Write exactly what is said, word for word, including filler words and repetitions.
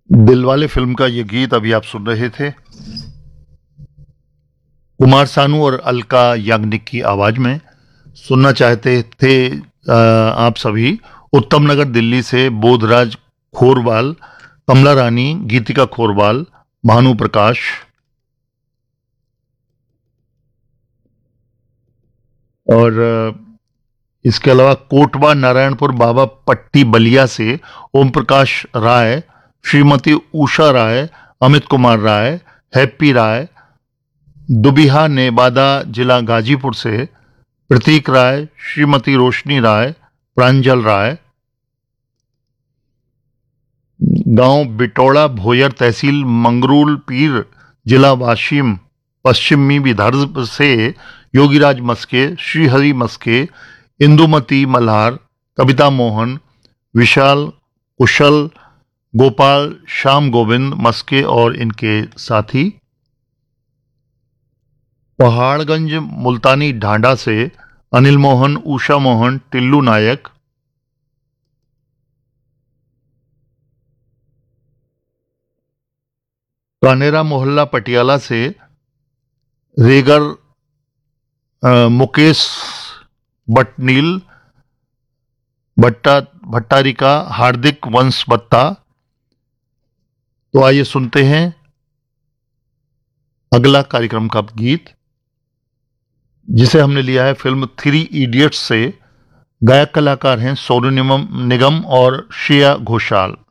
Dilwale film का ये गीत अभी आप सुन रहे थे कुमार सानू और अलका याग्निक की आवाज में। सुनना चाहते थे आ, आप सभी उत्तम नगर दिल्ली से बोधराज खोरवाल, कमला रानी, गीतिका खोरवाल, भानु प्रकाश। और आ, इसके अलावा कोटवा नारायणपुर बाबा पट्टी बलिया से ओम प्रकाश राय, श्रीमती उषा राय, अमित कुमार राय, हैप्पी राय। दुबिहा नेवादा जिला गाजीपुर से प्रतीक राय, श्रीमती रोशनी राय, प्रांजल राय। गांव बिटौड़ा भोयर, तहसील मंगरूल पीर, जिला वाशिम, पश्चिमी विदर्भ से योगीराज मस्के, श्रीहरि मस्के, इंदुमती मल्हार, कविता मोहन, विशाल कुशल, गोपाल श्याम गोविंद मस्के और इनके साथी। पहाड़गंज मुल्तानी ढांडा से अनिल मोहन, उषा मोहन, टिल्लू नायक। कानेरा मोहल्ला पटियाला से रेगर अ, मुकेश बटनील, भट्टा भट्टारिका, हार्दिक वंश बत्ता। तो आइए सुनते हैं अगला कार्यक्रम का गीत, जिसे हमने लिया है फिल्म थ्री इडियट्स से। गायक कलाकार हैं सोनू निगम निगम और श्रेया घोषाल।